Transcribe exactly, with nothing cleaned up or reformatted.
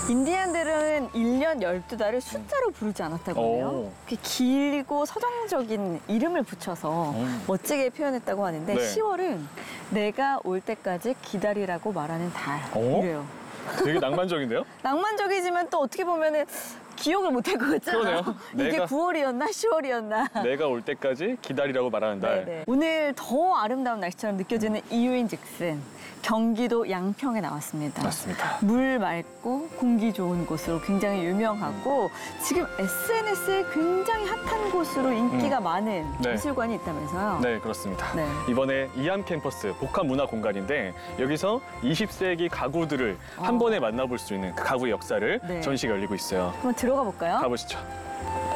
인디안들은 일 년 열두 달을 숫자로 부르지 않았다고 해요. 오. 그 길고 서정적인 이름을 붙여서 음. 멋지게 표현했다고 하는데 네. 시월은 내가 올 때까지 기다리라고 말하는 달. 오. 이래요. 되게 낭만적인데요? 낭만적이지만 또 어떻게 보면은 기억을 못할 것 같잖아요. 그러네요. 이게 내가- 구월이었나 시월이었나. 내가 올 때까지 기다리라고 말하는 날. 네네. 오늘 더 아름다운 날씨처럼 느껴지는 이유인즉슨 경기도 양평에 나왔습니다. 맞습니다. 물 맑고 공기 좋은 곳으로 굉장히 유명하고 지금 에스엔에스에 굉장히 핫한 곳으로 인기가 음. 많은 네. 미술관이 있다면서요. 네, 그렇습니다. 네. 이번에 이암 캠퍼스 복합문화공간인데 여기서 이십 세기 가구들을 한 어. 번에 만나볼 수 있는 그 가구의 역사를 네. 전시가 열리고 있어요. 한번 들어가 볼까요? 가보시죠.